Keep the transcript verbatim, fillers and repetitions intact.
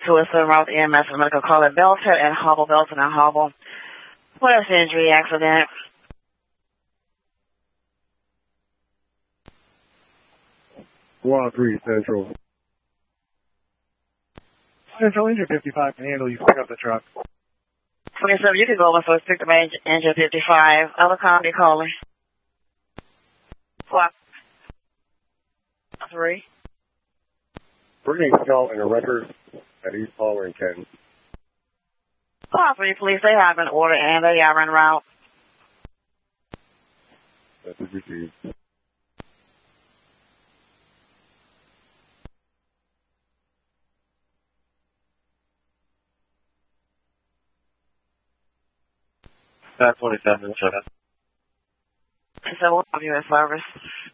to a certain route E M S and medical call at Belton and Hobble, Belton and Hobble. Where's the injury accident? Squad three, Central. Central, Engine fifty-five can handle you. Pick up the truck. twenty-seven, you can go over for stick to range Engine fifty-five. Other company calling. Squad three. Bringing Scout and a record at East Hall and Kenton. Squad three, police, they have an order and they are en route. Message received. Back twenty-seven, shut up. So we'll have you in service.